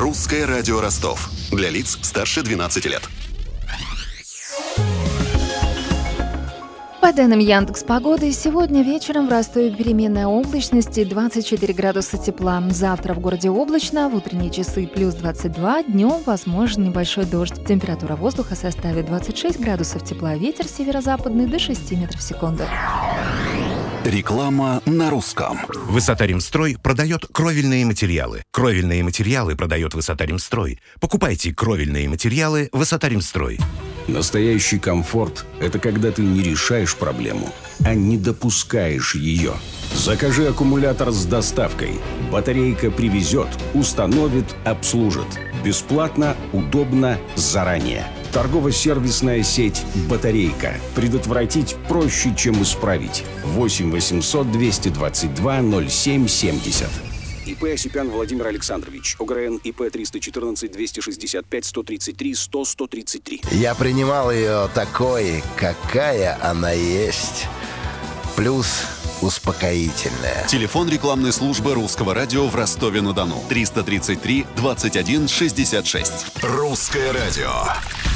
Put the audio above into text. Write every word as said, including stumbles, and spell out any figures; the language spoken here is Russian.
Русское радио Ростов. Для лиц старше двенадцати лет. По данным Яндекс.Погоды, сегодня вечером в Ростове переменная облачность и двадцать четыре градуса тепла. Завтра в городе облачно, в утренние часы плюс двадцать два, днем возможен небольшой дождь. Температура воздуха составит двадцать шесть градусов тепла, ветер северо-западный до шести метров в секунду. Реклама на русском. Высота-Ремстрой продает кровельные материалы. Кровельные материалы продает Высота-Ремстрой. Покупайте кровельные материалы Высота-Ремстрой. Настоящий комфорт – это когда ты не решаешь проблему, а не допускаешь ее. Закажи аккумулятор с доставкой. Батарейка привезет, установит, обслужит. Бесплатно, удобно, заранее. Торгово-сервисная сеть «Батарейка». Предотвратить проще, чем исправить. восемь восемьсот двести двадцать два ноль семь семьдесят. ИП Осипян Владимир Александрович. ОГРН ИП триста четырнадцать двести шестьдесят пять сто тридцать три сто сто тридцать три. Я принимал ее такой, какая она есть. Плюс успокоительная. Телефон рекламной службы Русского радио в Ростове-на-Дону. триста тридцать три двадцать один шестьдесят шесть. Русское радио.